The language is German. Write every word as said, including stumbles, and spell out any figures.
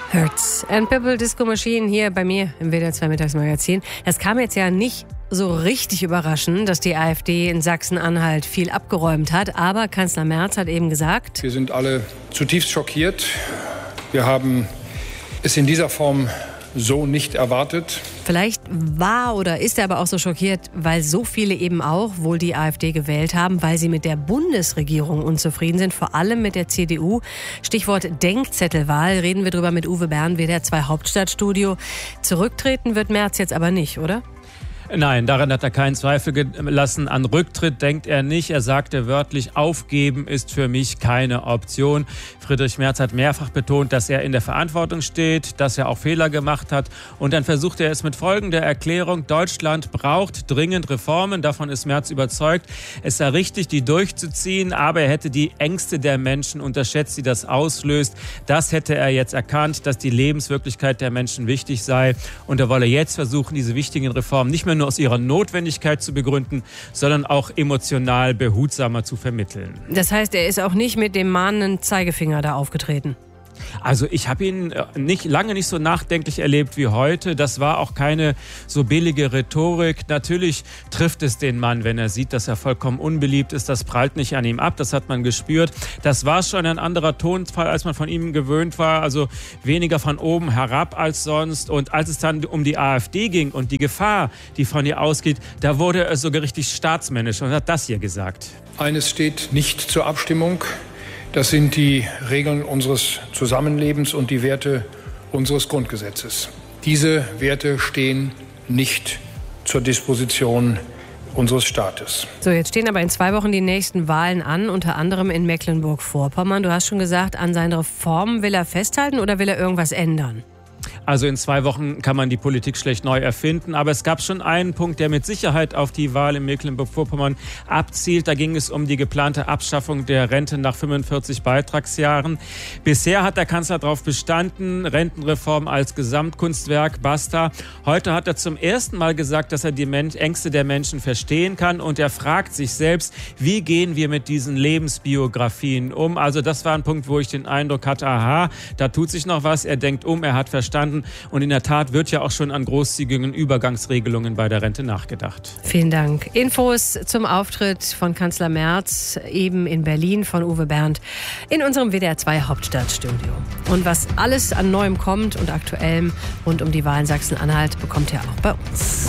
Hurts and Purple Disco Machine hier bei mir im W D R zwei Mittagsmagazin. Es kam jetzt ja nicht so richtig überraschend, dass die AfD in Sachsen-Anhalt viel abgeräumt hat. Aber Kanzler Merz hat eben gesagt: Wir sind alle zutiefst schockiert. Wir haben es in dieser Form so nicht erwartet. Vielleicht war oder ist er aber auch so schockiert, weil so viele eben auch wohl die AfD gewählt haben, weil sie mit der Bundesregierung unzufrieden sind, vor allem mit der C D U. Stichwort Denkzettelwahl, reden wir drüber mit Uwe Bernd, W D R zwei Hauptstadtstudio. Zurücktreten wird Merz jetzt aber nicht, oder? Nein, daran hat er keinen Zweifel gelassen. An Rücktritt denkt er nicht. Er sagte wörtlich, aufgeben ist für mich keine Option. Friedrich Merz hat mehrfach betont, dass er in der Verantwortung steht, dass er auch Fehler gemacht hat. Und dann versucht er es mit folgender Erklärung: Deutschland braucht dringend Reformen. Davon ist Merz überzeugt. Es sei richtig, die durchzuziehen, aber er hätte die Ängste der Menschen unterschätzt, die das auslöst. Das hätte er jetzt erkannt, dass die Lebenswirklichkeit der Menschen wichtig sei. Und er wolle jetzt versuchen, diese wichtigen Reformen nicht mehr nur aus ihrer Notwendigkeit zu begründen, sondern auch emotional behutsamer zu vermitteln. Das heißt, er ist auch nicht mit dem mahnenden Zeigefinger da aufgetreten? Also ich habe ihn nicht, lange nicht so nachdenklich erlebt wie heute. Das war auch keine so billige Rhetorik. Natürlich trifft es den Mann, wenn er sieht, dass er vollkommen unbeliebt ist. Das prallt nicht an ihm ab, das hat man gespürt. Das war schon ein anderer Tonfall, als man von ihm gewöhnt war. Also weniger von oben herab als sonst. Und als es dann um die AfD ging und die Gefahr, die von ihr ausgeht, da wurde er sogar richtig staatsmännisch und hat das hier gesagt. Eines steht nicht zur Abstimmung. Das sind die Regeln unseres Zusammenlebens und die Werte unseres Grundgesetzes. Diese Werte stehen nicht zur Disposition unseres Staates. So, jetzt stehen aber in zwei Wochen die nächsten Wahlen an, unter anderem in Mecklenburg-Vorpommern. Du hast schon gesagt, an seinen Reformen will er festhalten oder will er irgendwas ändern? Also in zwei Wochen kann man die Politik schlecht neu erfinden. Aber es gab schon einen Punkt, der mit Sicherheit auf die Wahl in Mecklenburg-Vorpommern abzielt. Da ging es um die geplante Abschaffung der Rente nach fünfundvierzig Beitragsjahren. Bisher hat der Kanzler darauf bestanden, Rentenreform als Gesamtkunstwerk, basta. Heute hat er zum ersten Mal gesagt, dass er die Ängste der Menschen verstehen kann. Und er fragt sich selbst, wie gehen wir mit diesen Lebensbiografien um? Also das war ein Punkt, wo ich den Eindruck hatte, aha, da tut sich noch was. Er denkt um, er hat verstanden. Und in der Tat wird ja auch schon an großzügigen Übergangsregelungen bei der Rente nachgedacht. Vielen Dank. Infos zum Auftritt von Kanzler Merz eben in Berlin von Uwe Bernd in unserem W D R zwei Hauptstadtstudio. Und was alles an Neuem kommt und Aktuellem rund um die Wahl in Sachsen-Anhalt bekommt ihr auch bei uns.